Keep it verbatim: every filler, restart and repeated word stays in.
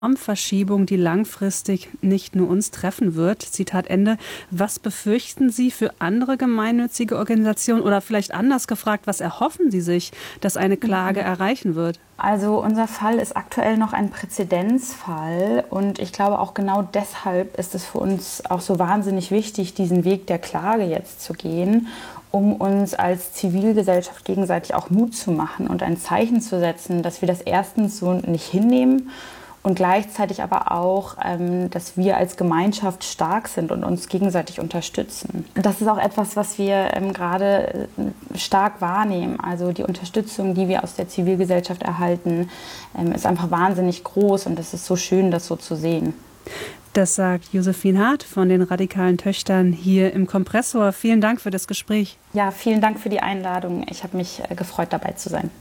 Verschiebung, die langfristig nicht nur uns treffen wird. Zitat Ende. Was befürchten Sie für andere gemeinnützige Organisationen oder vielleicht anders gefragt, was erhoffen Sie sich, dass eine Klage erreichen wird? Also unser Fall ist aktuell noch ein Präzedenzfall und ich glaube auch genau deshalb ist es für uns auch so wahnsinnig wichtig, diesen Weg der Klage jetzt zu gehen, um uns als Zivilgesellschaft gegenseitig auch Mut zu machen und ein Zeichen zu setzen, dass wir das erstens so nicht hinnehmen und gleichzeitig aber auch, ähm, dass wir als Gemeinschaft stark sind und uns gegenseitig unterstützen. Das ist auch etwas, was wir ähm, gerade äh, stark wahrnehmen. Also die Unterstützung, die wir aus der Zivilgesellschaft erhalten, ähm, ist einfach wahnsinnig groß und es ist so schön, das so zu sehen. Das sagt Josephine Hart von den Radikalen Töchtern hier im Kompressor. Vielen Dank für das Gespräch. Ja, vielen Dank für die Einladung. Ich habe mich äh, gefreut, dabei zu sein.